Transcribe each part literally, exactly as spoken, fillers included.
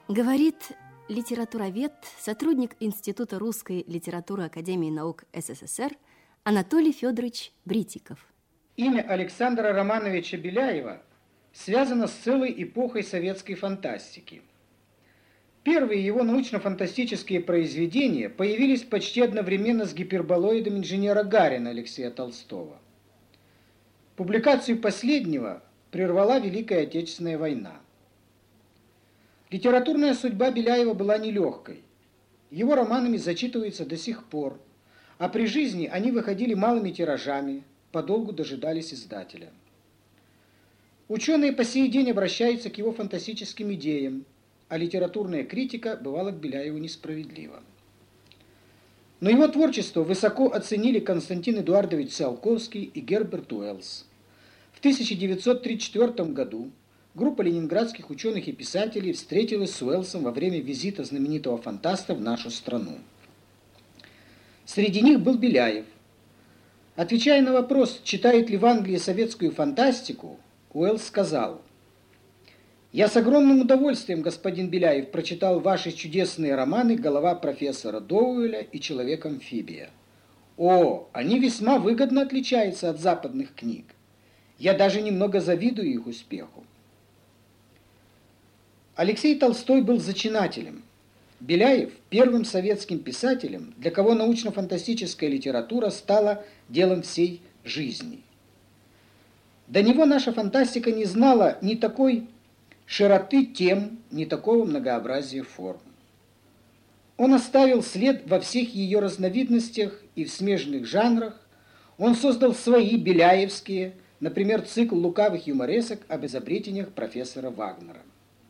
Говорит литературовед, сотрудник Института русской литературы Академии наук СССР Анатолий Федорович Бритиков. Имя Александра Романовича Беляева связано с целой эпохой советской фантастики. Первые его научно-фантастические произведения появились почти одновременно с гиперболоидом инженера Гарина Алексея Толстого. Публикацию последнего прервала Великая Отечественная война. Литературная судьба Беляева была нелегкой. Его романами зачитываются до сих пор, а при жизни они выходили малыми тиражами, подолгу дожидались издателя. Ученые по сей день обращаются к его фантастическим идеям, а литературная критика бывала к Беляеву несправедлива. Но его творчество высоко оценили Константин Эдуардович Циолковский и Герберт Уэллс. В тысяча девятьсот тридцать четвёртом году группа ленинградских ученых и писателей встретилась с Уэллсом во время визита знаменитого фантаста в нашу страну. Среди них был Беляев. Отвечая на вопрос, читает ли в Англии советскую фантастику, Уэллс сказал: «Я с огромным удовольствием, господин Беляев, прочитал ваши чудесные романы «Голова профессора Доуэля» и «Человек-амфибия». О, они весьма выгодно отличаются от западных книг. Я даже немного завидую их успеху». Алексей Толстой был зачинателем. Беляев – первым советским писателем, для кого научно-фантастическая литература стала делом всей жизни. До него наша фантастика не знала ни такой широты тем, ни такого многообразия форм. Он оставил след во всех ее разновидностях и в смежных жанрах. Он создал свои беляевские, например, цикл лукавых юморесок об изобретениях профессора Вагнера.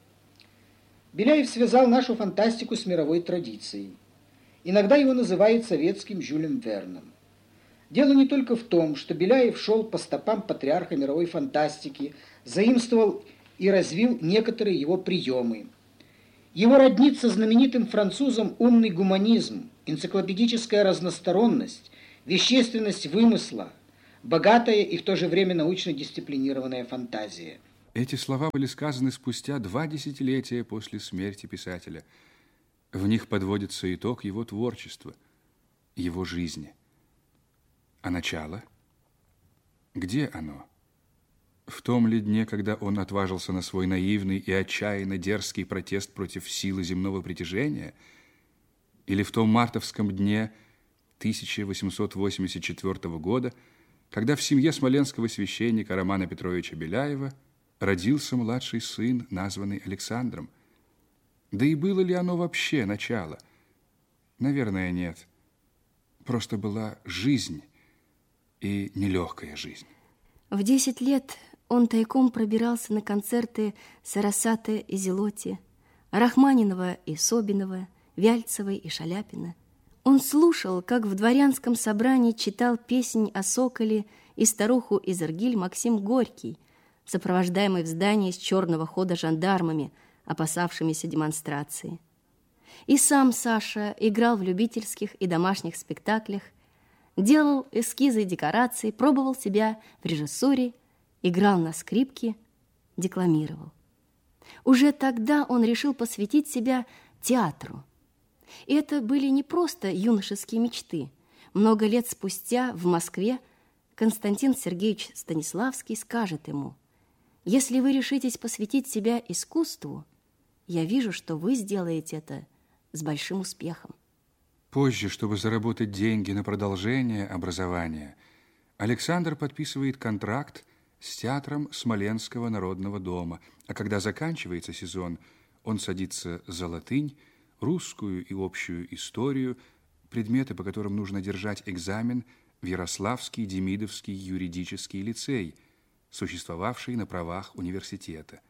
Беляев связал нашу фантастику с мировой традицией. Иногда его называют советским Жюлем Верном. Дело не только в том, что Беляев шел по стопам патриарха мировой фантастики, заимствовал и развил некоторые его приемы. Его роднит со знаменитым французом умный гуманизм, энциклопедическая разносторонность, вещественность вымысла, богатая и в то же время научно дисциплинированная фантазия. Эти слова были сказаны спустя два десятилетия после смерти писателя. В них подводится итог его творчества, его жизни. А начало? Где оно? В том ли дне, когда он отважился на свой наивный и отчаянно дерзкий протест против силы земного притяжения? Или в том мартовском дне тысяча восемьсот восемьдесят четвёртого года, когда в семье смоленского священника Романа Петровича Беляева родился младший сын, названный Александром? Да и было ли оно вообще начало? Наверное, нет. Просто была жизнь, и нелегкая жизнь. В десять лет он тайком пробирался на концерты Сарасаты и Зелоти, Рахманинова и Собинова, Вяльцевой и Шаляпина. Он слушал, как в дворянском собрании читал песнь о соколе и старуху Изергиль Максим Горький, сопровождаемый в здании с черного хода жандармами, опасавшимися демонстрации. И сам Саша играл в любительских и домашних спектаклях, делал эскизы и декорации, пробовал себя в режиссуре, играл на скрипке, декламировал. Уже тогда он решил посвятить себя театру. И это были не просто юношеские мечты. Много лет спустя в Москве Константин Сергеевич Станиславский скажет ему: «Если вы решитесь посвятить себя искусству, я вижу, что вы сделаете это с большим успехом». Позже, чтобы заработать деньги на продолжение образования, Александр подписывает контракт с театром Смоленского народного дома, а когда заканчивается сезон, он садится за латынь, русскую и общую историю, предметы, по которым нужно держать экзамен в Ярославский Демидовский юридический лицей, существовавший на правах университета.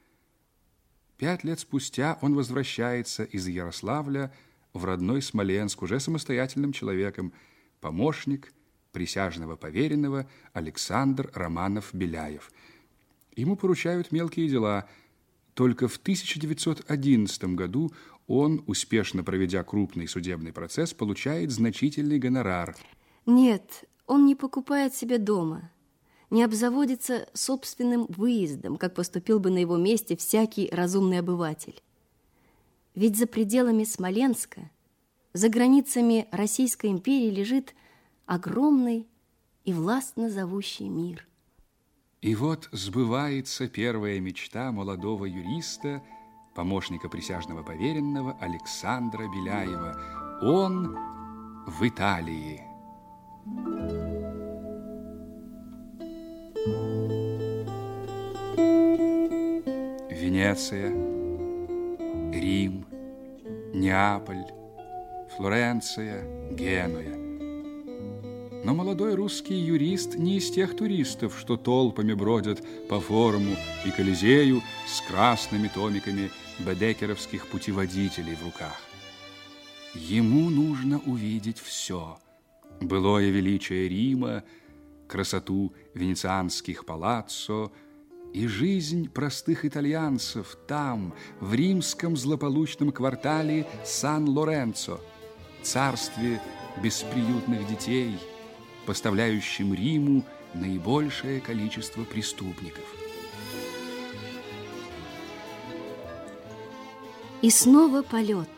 Пять лет спустя он возвращается из Ярославля в родной Смоленск уже самостоятельным человеком, помощник присяжного поверенного Александр Романов-Беляев. Ему поручают мелкие дела. Только в тысяча девятьсот одиннадцатом году он, успешно проведя крупный судебный процесс, получает значительный гонорар. Нет, он не покупает себе дома, не обзаводится собственным выездом, как поступил бы на его месте всякий разумный обыватель. Ведь за пределами Смоленска, за границами Российской империи лежит огромный и властно зовущий мир. И вот сбывается первая мечта молодого юриста, помощника присяжного поверенного Александра Беляева. Он в Италии. Венеция, Рим, Неаполь, Флоренция, Генуя. Но молодой русский юрист не из тех туристов, что толпами бродят по форуму и Колизею с красными томиками бедекеровских путеводителей в руках. Ему нужно увидеть все: былое величие Рима, красоту венецианских палаццо и жизнь простых итальянцев там, в римском злополучном квартале Сан-Лоренцо, царстве бесприютных детей, поставляющим Риму наибольшее количество преступников. И снова полет.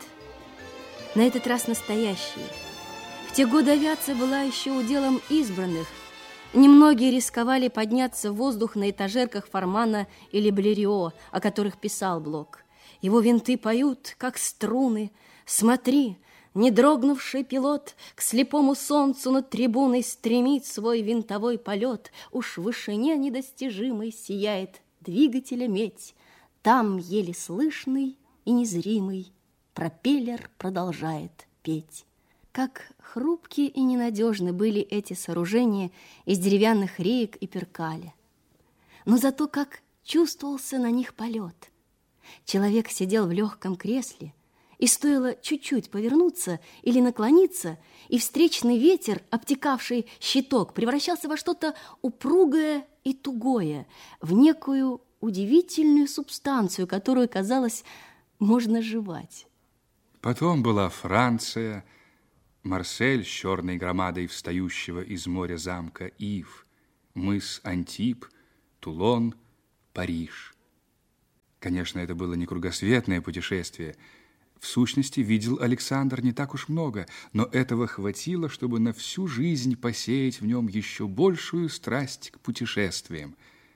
На этот раз настоящий. В те годы авиация была еще уделом избранных. Немногие рисковали подняться в воздух на этажерках Фармана или Блерио, о которых писал Блок. Его винты поют, как струны. Смотри, не дрогнувший пилот к слепому солнцу над трибуной стремит свой винтовой полет. Уж в вышине недостижимой сияет двигателя медь. Там еле слышный и незримый пропеллер продолжает петь. Как хрупкие и ненадежны были эти сооружения из деревянных реек и перкаля. Но зато как чувствовался на них полет. Человек сидел в легком кресле, и стоило чуть-чуть повернуться или наклониться, и встречный ветер, обтекавший щиток, превращался во что-то упругое и тугое, в некую удивительную субстанцию, которую, казалось, можно жевать. Потом была Франция, Марсель с черной громадой встающего из моря замка Ив, мыс Антиб, Тулон, Париж. Конечно, это было не кругосветное путешествие. В сущности, видел Александр не так уж много, но этого хватило, чтобы на всю жизнь посеять в нем еще большую страсть к путешествиям.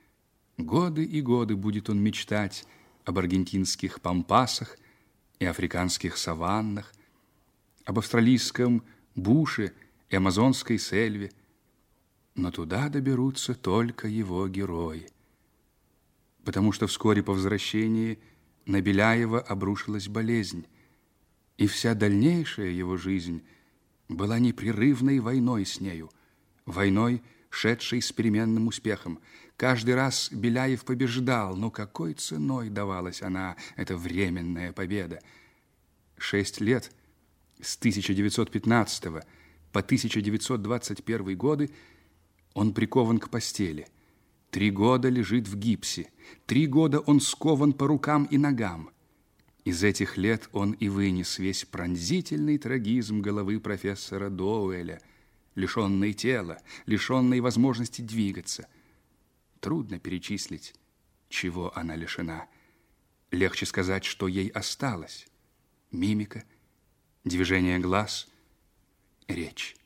Годы и годы будет он мечтать об аргентинских пампасах и африканских саваннах, об австралийском буше и амазонской сельве, но туда доберутся только его герои. Потому что вскоре по возвращении на Беляева обрушилась болезнь, и вся дальнейшая его жизнь была непрерывной войной с нею, войной, шедшей с переменным успехом. Каждый раз Беляев побеждал, но какой ценой давалась она, эта временная победа? Шесть лет, с тысяча девятьсот пятнадцатого по тысяча девятьсот двадцать первый годы, он прикован к постели. Три года лежит в гипсе. Три года он скован по рукам и ногам. Из этих лет он и вынес весь пронзительный трагизм головы профессора Доуэля, лишенный тела, лишенный возможности двигаться. Трудно перечислить, чего она лишена. Легче сказать, что ей осталось. Мимика, движение глаз, речь.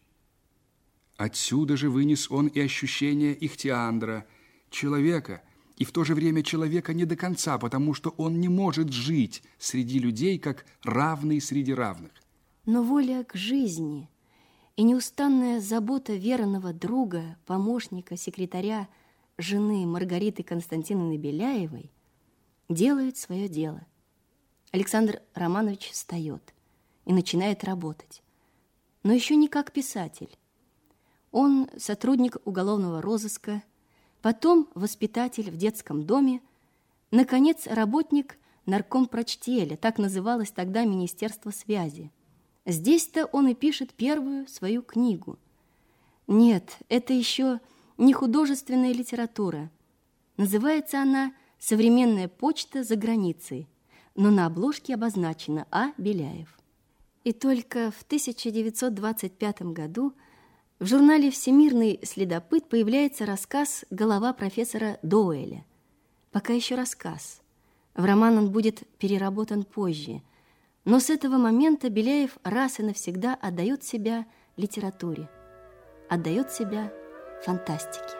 Отсюда же вынес он и ощущение ихтиандра, человека, и в то же время человека не до конца, потому что он не может жить среди людей, как равный среди равных. Но воля к жизни и неустанная забота верного друга, помощника, секретаря, жены Маргариты Константиновны Беляевой делают свое дело. Александр Романович встает и начинает работать, но еще не как писатель. Он сотрудник уголовного розыска, потом воспитатель в детском доме, наконец, работник наркомпрочтеля, так называлось тогда Министерство связи. Здесь-то он и пишет первую свою книгу. Нет, это еще не художественная литература. Называется она «Современная почта за границей», но на обложке обозначено А. Беляев. И только в тысяча девятьсот двадцать пятом году в журнале «Всемирный следопыт» появляется рассказ «Голова профессора Доуэля». Пока еще рассказ. В роман он будет переработан позже. Но с этого момента Беляев раз и навсегда отдает себя литературе, отдает себя фантастике.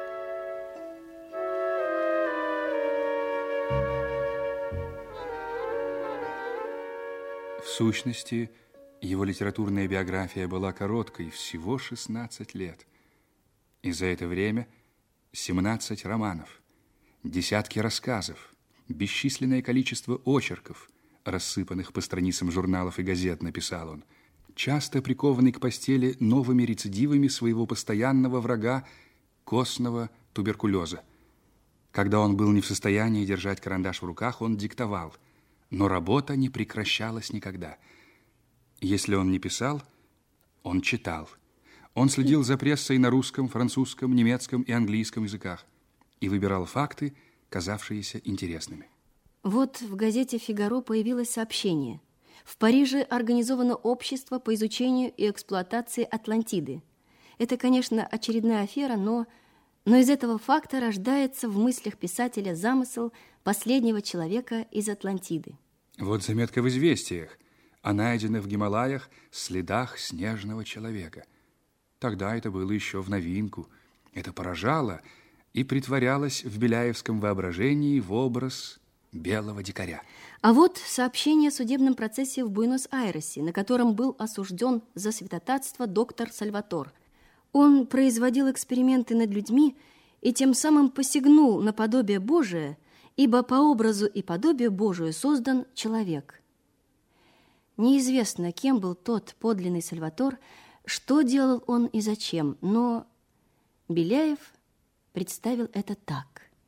В сущности, его литературная биография была короткой, всего шестнадцать лет. И за это время семнадцать романов, десятки рассказов, бесчисленное количество очерков, рассыпанных по страницам журналов и газет, написал он, часто прикованный к постели новыми рецидивами своего постоянного врага костного туберкулеза. Когда он был не в состоянии держать карандаш в руках, он диктовал, но работа не прекращалась никогда. Если он не писал, он читал. Он следил за прессой на русском, французском, немецком и английском языках и выбирал факты, казавшиеся интересными. Вот в газете «Фигаро» появилось сообщение. В Париже организовано общество по изучению и эксплуатации Атлантиды. Это, конечно, очередная афера, но, но из этого факта рождается в мыслях писателя замысел последнего человека из Атлантиды. Вот заметка в «Известиях» о найденных в Гималаях следах снежного человека. Тогда это было еще в новинку. Это поражало и притворялось в беляевском воображении в образ белого дикаря. А вот сообщение о судебном процессе в Буэнос-Айресе, на котором был осужден за святотатство доктор Сальватор. Он производил эксперименты над людьми и тем самым посягнул на подобие Божие, ибо по образу и подобию Божию создан человек. Неизвестно, кем был тот подлинный Сальватор, что делал он и зачем, но Беляев представил это так.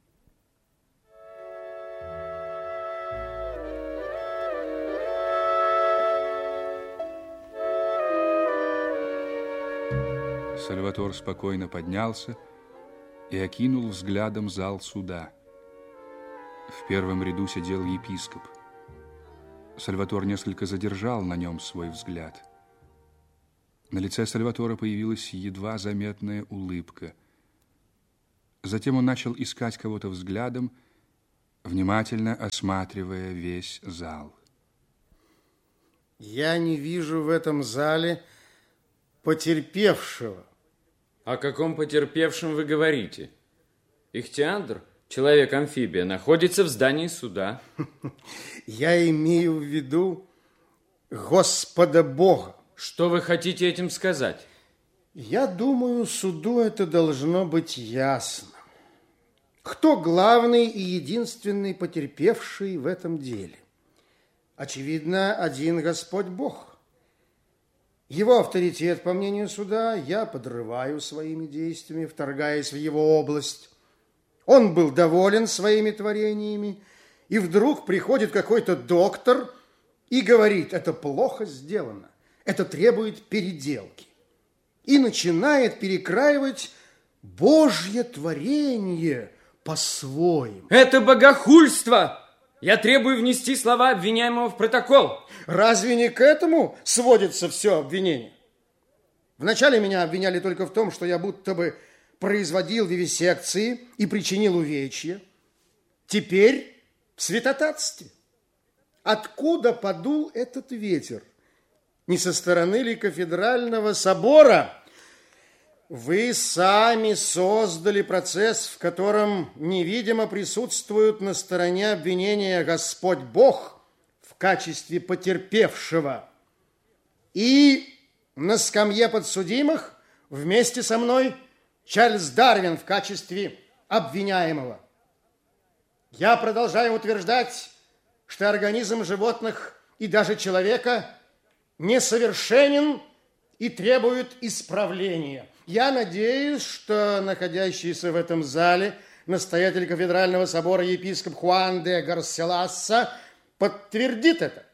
Сальватор спокойно поднялся и окинул взглядом зал суда. В первом ряду сидел епископ. Сальватор несколько задержал на нем свой взгляд. На лице Сальватора появилась едва заметная улыбка. Затем он начал искать кого-то взглядом, внимательно осматривая весь зал. Я не вижу в этом зале потерпевшего. О каком потерпевшем вы говорите? Ихтиандр, человек-амфибия, находится в здании суда. Я имею в виду Господа Бога. Что вы хотите этим сказать? Я думаю, суду это должно быть ясно. Кто главный и единственный потерпевший в этом деле? Очевидно, один Господь Бог. Его авторитет, по мнению суда, я подрываю своими действиями, вторгаясь в его область. Он был доволен своими творениями, и вдруг приходит какой-то доктор и говорит, это плохо сделано, это требует переделки. И начинает перекраивать Божье творение по-своему. Это богохульство! Я требую внести слова обвиняемого в протокол. Разве не к этому сводится все обвинение? Вначале меня обвиняли только в том, что я будто бы производил вивисекции и причинил увечья. Теперь в святотатстве. Откуда подул этот ветер? Не со стороны ли кафедрального собора? Вы сами создали процесс, в котором невидимо присутствует на стороне обвинения Господь Бог в качестве потерпевшего. И на скамье подсудимых вместе со мной Чарльз Дарвин в качестве обвиняемого. Я продолжаю утверждать, что организм животных и даже человека несовершенен и требует исправления. Я надеюсь, что находящийся в этом зале настоятель кафедрального собора епископ Хуан де Гарселаса подтвердит это.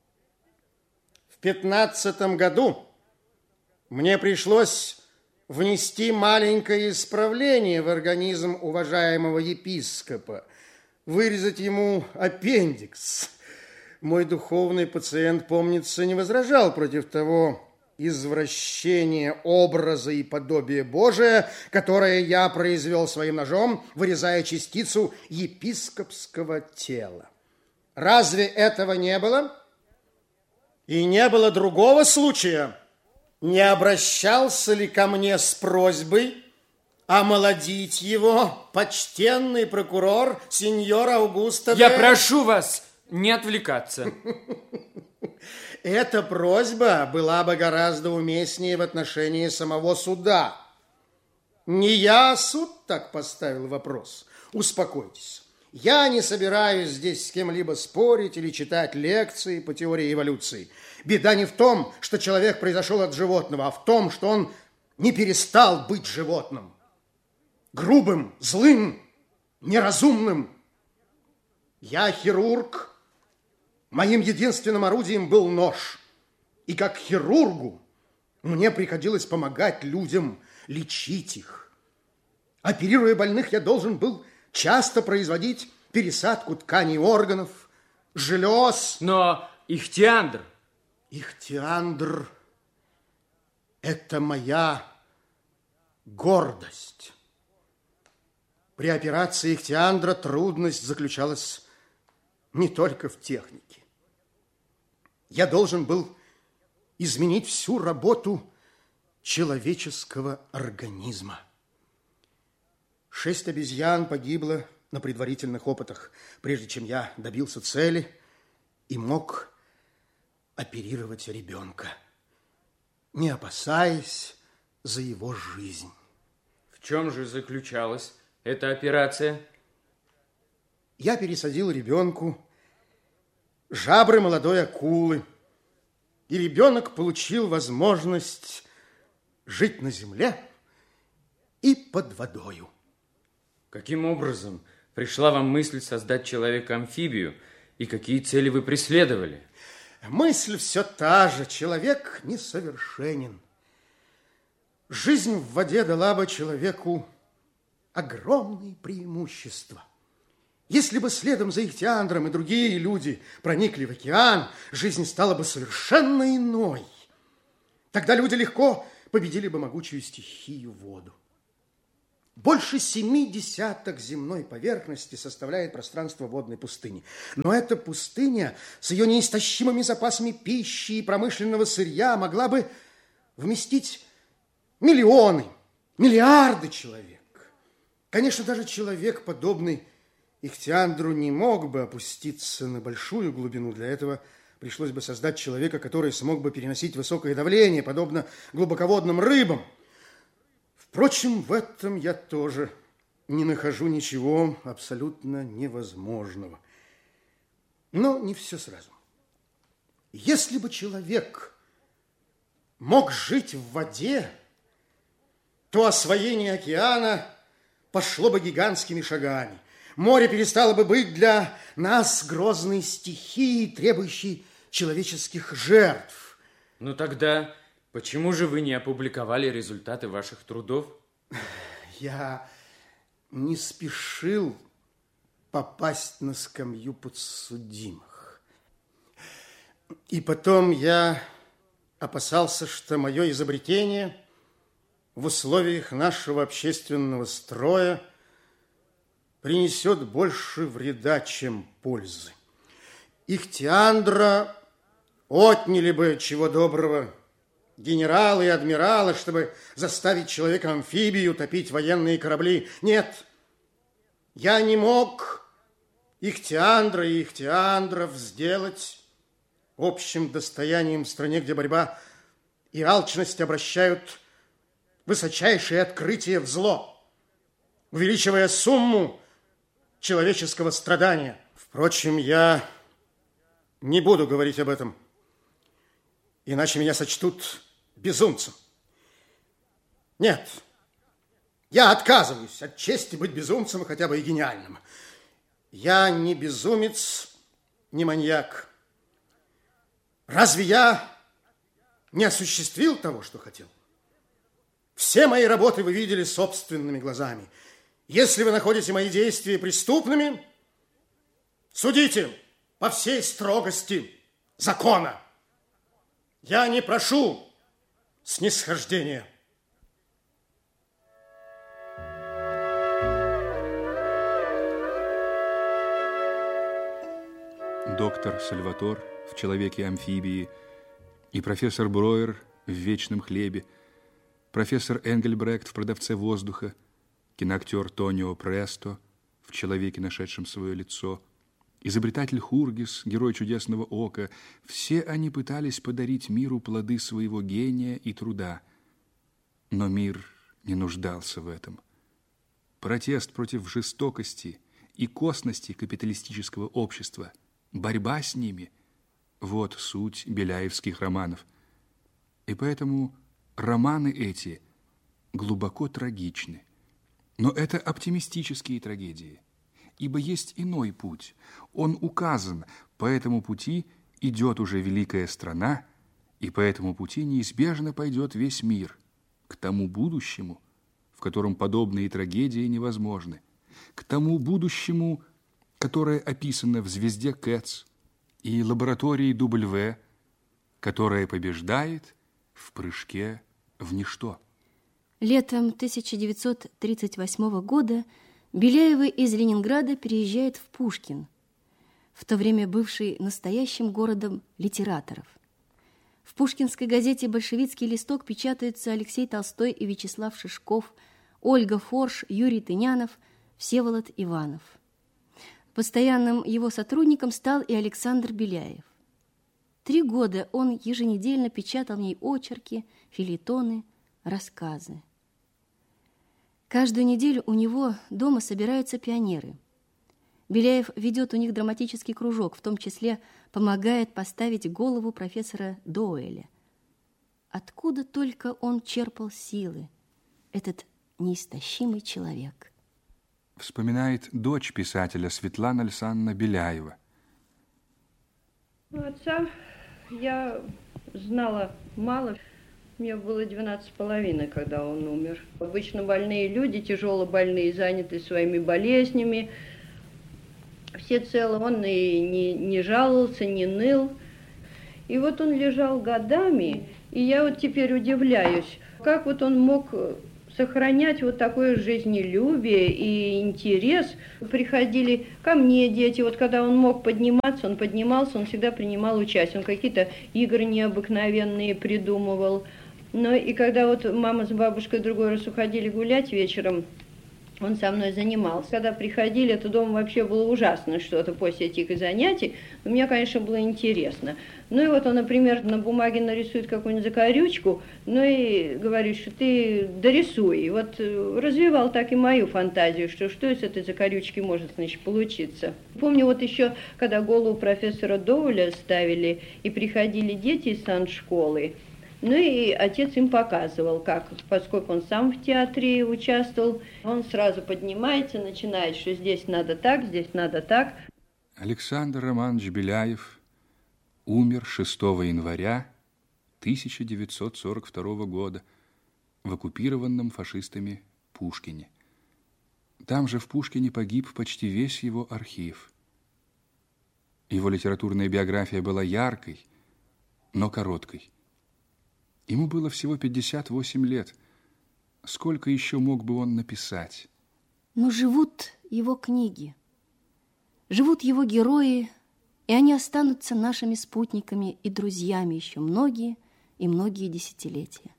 В пятнадцатом году мне пришлось внести маленькое исправление в организм уважаемого епископа, вырезать ему аппендикс. Мой духовный пациент, помнится, не возражал против того извращение образа и подобия Божия, которое я произвел своим ножом, вырезая частицу епископского тела. Разве этого не было? И не было другого случая, не обращался ли ко мне с просьбой омолодить его почтенный прокурор сеньор Аугусто? Я прошу вас не отвлекаться. Эта просьба была бы гораздо уместнее в отношении самого суда. Не я, суд, так поставил вопрос. Успокойтесь. Я не собираюсь здесь с кем-либо спорить или читать лекции по теории эволюции. Беда не в том, что человек произошел от животного, а в том, что он не перестал быть животным. Грубым, злым, неразумным. Я хирург. Моим единственным орудием был нож. И как хирургу мне приходилось помогать людям, лечить их. Оперируя больных, я должен был часто производить пересадку тканей органов, желез. Но Ихтиандр... Ихтиандр – это моя гордость. При операции Ихтиандра трудность заключалась не только в технике. Я должен был изменить всю работу человеческого организма. Шесть обезьян погибло на предварительных опытах, прежде чем я добился цели и мог оперировать ребенка, не опасаясь за его жизнь. В чем же заключалась эта операция? Я пересадил ребенку жабры молодой акулы, и ребенок получил возможность жить на земле и под водою. Каким образом пришла вам мысль создать человека-амфибию, и какие цели вы преследовали? Мысль все та же. Человек несовершенен. Жизнь в воде дала бы человеку огромные преимущества. Если бы следом за Ихтиандром и другие люди проникли в океан, жизнь стала бы совершенно иной. Тогда люди легко победили бы могучую стихию воду. Больше семи десяток земной поверхности составляет пространство водной пустыни. Но эта пустыня с ее неистощимыми запасами пищи и промышленного сырья могла бы вместить миллионы, миллиарды человек. Конечно, даже человек, подобный Ихтиандру, не мог бы опуститься на большую глубину. Для этого пришлось бы создать человека, который смог бы переносить высокое давление, подобно глубоководным рыбам. Впрочем, в этом я тоже не нахожу ничего абсолютно невозможного. Но не все сразу. Если бы человек мог жить в воде, то освоение океана пошло бы гигантскими шагами. Море перестало бы быть для нас грозной стихией, требующей человеческих жертв. Ну тогда... Почему же вы не опубликовали результаты ваших трудов? Я не спешил попасть на скамью подсудимых. И потом я опасался, что мое изобретение в условиях нашего общественного строя принесет больше вреда, чем пользы. Ихтиандра отняли бы, чего доброго, генералы и адмиралы, чтобы заставить человека-амфибию топить военные корабли. Нет, я не мог Ихтиандра и Ихтиандров сделать общим достоянием в стране, где борьба и алчность обращают высочайшее открытие в зло, увеличивая сумму человеческого страдания. Впрочем, я не буду говорить об этом, иначе меня сочтут безумцем. Нет, я отказываюсь от чести быть безумцем, хотя бы и гениальным. Я не безумец, не маньяк. Разве я не осуществил того, что хотел? Все мои работы вы видели собственными глазами. Если вы находите мои действия преступными, судите по всей строгости закона. Я не прошу снисхождения. Доктор Сальватор в «Человеке-амфибии» И профессор Броер в «Вечном хлебе», профессор Энгельбрект в «Продавце воздуха», киноактер Тонио Престо в «Человеке, нашедшем свое лицо», изобретатель Хургис, герой «Чудесного ока», все они пытались подарить миру плоды своего гения и труда. Но мир не нуждался в этом. Протест против жестокости и косности капиталистического общества, борьба с ними – вот суть беляевских романов. И поэтому романы эти глубоко трагичны. Но это оптимистические трагедии, ибо есть иной путь. Он указан, по этому пути идет уже великая страна, и по этому пути неизбежно пойдет весь мир к тому будущему, в котором подобные трагедии невозможны, к тому будущему, которое описано в «Звезде Кэтс» и лаборатории W, которое побеждает в прыжке в ничто. Летом тысяча девятьсот тридцать восьмого года Беляевы из Ленинграда переезжают в Пушкин, в то время бывший настоящим городом литераторов. В пушкинской газете «Большевицкий листок» печатаются Алексей Толстой и Вячеслав Шишков, Ольга Форш, Юрий Тынянов, Всеволод Иванов. Постоянным его сотрудником стал и Александр Беляев. Три года он еженедельно печатал в ней очерки, фельетоны, рассказы. Каждую неделю у него дома собираются пионеры. Беляев ведет у них драматический кружок, в том числе помогает поставить голову профессора Доуэля. Откуда только он черпал силы, этот неистощимый человек? Вспоминает дочь писателя Светлана Александровна Беляева. Отца я знала мало. Мне было двенадцать с половиной, когда он умер. Обычно больные люди, тяжело больные, заняты своими болезнями. Все целы, он и не, не жаловался, не ныл. И вот он лежал годами, и я вот теперь удивляюсь, как вот он мог сохранять вот такое жизнелюбие и интерес. Приходили ко мне дети, вот когда он мог подниматься, он поднимался, он всегда принимал участие, он какие-то игры необыкновенные придумывал. Но и когда вот мама с бабушкой другой раз уходили гулять вечером, он со мной занимался. Когда приходили, то дома вообще было ужасно что-то после этих занятий. Но мне, конечно, было интересно. Ну и вот он, например, на бумаге нарисует какую-нибудь закорючку, ну и говорит, что ты дорисуй. И вот развивал так и мою фантазию, что что из этой закорючки может, значит, получиться. Помню, вот еще, когда голову профессора Доуэля ставили, и приходили дети из саншколы, ну и отец им показывал, как, поскольку он сам в театре участвовал, он сразу поднимается, начинает, что здесь надо так, здесь надо так. Александр Романович Беляев умер шестого января тысяча девятьсот сорок второго года в оккупированном фашистами Пушкине. Там же в Пушкине погиб почти весь его архив. Его литературная биография была яркой, но короткой. Ему было всего пятьдесят восемь лет. Сколько еще мог бы он написать? Но живут его книги, живут его герои, и они останутся нашими спутниками и друзьями еще многие и многие десятилетия.